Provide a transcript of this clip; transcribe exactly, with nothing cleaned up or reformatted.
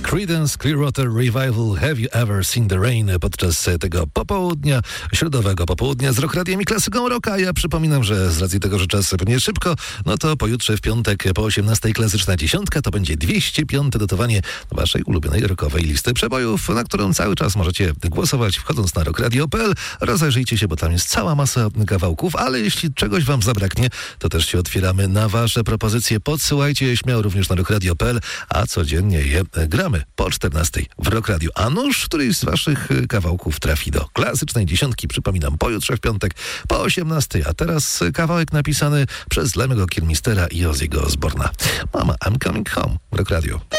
Creedence Clearwater Revival Have You Ever Seen the Rain podczas tego popołudnia, środowego popołudnia z Rock Radiem i klasyką rocka. Ja przypominam, że z racji tego, że czas płynie szybko, no to pojutrze w piątek po osiemnastej klasyczna dziesiątka to będzie dwieście piąte dotowanie waszej ulubionej rockowej listy przebojów, na którą cały czas możecie głosować wchodząc na rock radio kropka p l. Rozejrzyjcie się, bo tam jest cała masa kawałków, ale jeśli czegoś wam zabraknie, to też się otwieramy na wasze propozycje. Podsyłajcie je śmiało również na rock radio kropka p l, a codziennie je gramy po czternastej w Rock Radio. A nuż któryś z waszych kawałków trafi do klasycznej dziesiątki, przypominam, pojutrze w piątek po osiemnastej. A teraz kawałek napisany przez Lemmy'ego Kilmistera i Ozzy'ego Osbourne'a. Mama, I'm Coming Home w Rock Radio.